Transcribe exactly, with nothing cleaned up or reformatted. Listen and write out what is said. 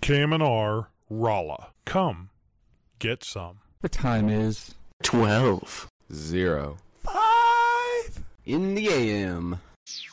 K M N R, Rolla. Come, get some. The time is twelve. Zero. Five. In the A M.